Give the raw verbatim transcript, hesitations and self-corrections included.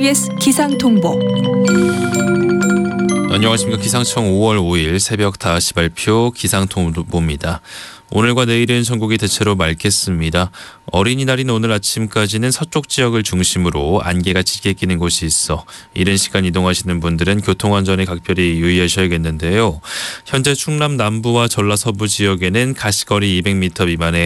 케이비에스 기상통보. 안녕하십니까. 기상청 오월 오일 새벽 다섯 시 발표 기상통보입니다. 오늘과 내일은 전국이 대체로 맑겠습니다. 어린이날인 오늘 아침까지는 서쪽 지역을 중심으로 안개가 짙게 끼는 곳이 있어 이른 시간 이동하시는 분들은 교통안전에 각별히 유의하셔야겠는데요. 현재 충남 남부와 전라 서부 지역에는 가시거리 이백 미터 미만의